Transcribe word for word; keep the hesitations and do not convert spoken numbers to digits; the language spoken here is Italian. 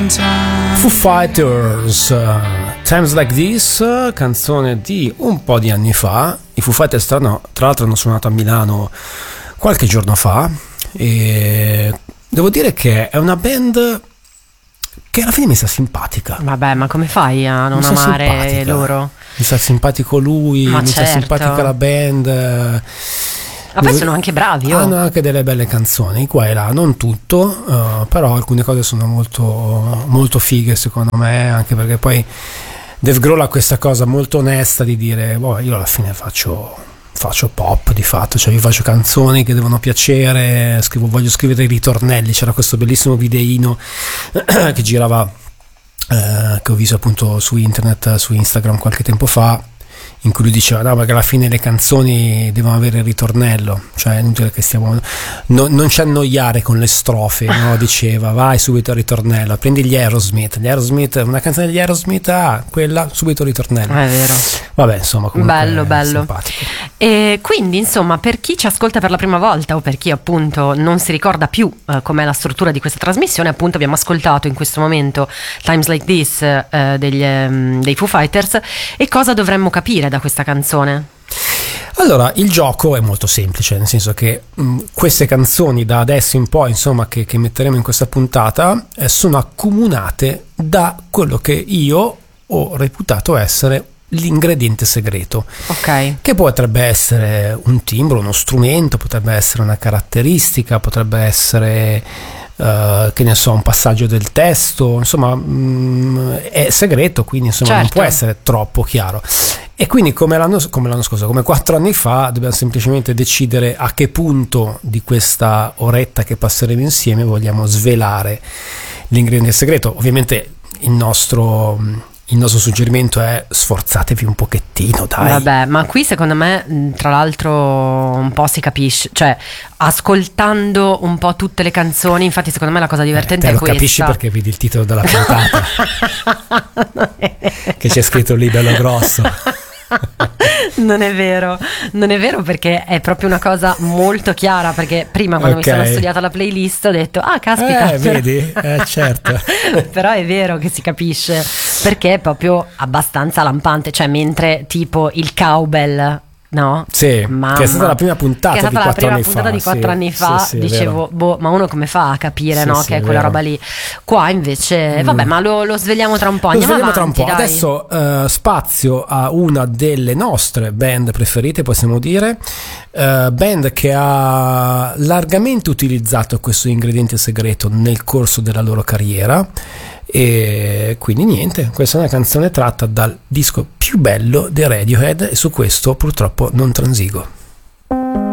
Foo Fighters, uh, Times Like This, canzone di un po' di anni fa. I Foo Fighters tra, no, tra l'altro hanno suonato a Milano qualche giorno fa e devo dire che è una band che alla fine mi sta simpatica. Vabbè, ma come fai a non mi amare simpatica. loro? Mi sta simpatico lui, ma mi certo. sta simpatica la band. Ma poi sono anche bravi, oh. Hanno anche delle belle canzoni qua e là, non tutto, uh, però alcune cose sono molto, molto fighe secondo me, anche perché poi Dave Grohl ha questa cosa molto onesta di dire boh, io alla fine faccio, faccio pop di fatto, cioè io faccio canzoni che devono piacere, scrivo, voglio scrivere i ritornelli. C'era questo bellissimo videino che girava, eh, che ho visto appunto su internet, su Instagram qualche tempo fa, in cui lui diceva no, perché alla fine le canzoni devono avere il ritornello, cioè è inutile che stiamo no, non ci annoiare con le strofe, no? Diceva vai subito al ritornello, prendi gli Aerosmith gli Aerosmith, una canzone degli Aerosmith, ah, quella subito il ritornello, è vero, vabbè insomma bello bello simpatico. E quindi insomma per chi ci ascolta per la prima volta o per chi appunto non si ricorda più eh, com'è la struttura di questa trasmissione, appunto abbiamo ascoltato in questo momento Times Like This eh, degli, um, dei Foo Fighters. E cosa dovremmo capire da questa canzone? Allora, il gioco è molto semplice, nel senso che mh, queste canzoni da adesso in poi, insomma, che, che metteremo in questa puntata, eh, sono accomunate da quello che io ho reputato essere l'ingrediente segreto, ok, che potrebbe essere un timbro, uno strumento, potrebbe essere una caratteristica, potrebbe essere uh, che ne so, un passaggio del testo, insomma mh, è segreto, quindi insomma certo. Non può essere troppo chiaro. E quindi come l'anno, come l'anno scorso, come quattro anni fa, dobbiamo semplicemente decidere a che punto di questa oretta che passeremo insieme vogliamo svelare l'ingrediente segreto. Ovviamente il nostro il nostro suggerimento è sforzatevi un pochettino, dai. Vabbè, ma qui secondo me tra l'altro un po' si capisce, cioè ascoltando un po' tutte le canzoni, infatti secondo me la cosa divertente eh, te è lo questa. Capisci perché vedi il titolo della puntata che c'è scritto lì bello grosso. Non è vero, non è vero, perché è proprio una cosa molto chiara, perché prima quando okay. mi sono studiata la playlist ho detto ah caspita, eh vedi, eh, certo. Però è vero che si capisce perché è proprio abbastanza lampante, cioè mentre tipo il cowbell, no? Sì, Mamma, che è stata la prima puntata che è stata di la quattro prima anni puntata fa, di quattro sì, anni fa, sì, sì, dicevo boh, ma uno come fa a capire, sì, no? sì, che è quella vero. roba lì. Qua invece mm. vabbè, ma lo, lo svegliamo tra un po', lo andiamo svegliamo avanti, tra un po'. dai. Adesso uh, spazio a una delle nostre band preferite, possiamo dire, uh, band che ha largamente utilizzato questo ingrediente segreto nel corso della loro carriera. E quindi niente, questa è una canzone tratta dal disco più bello dei Radiohead e su questo purtroppo non transigo.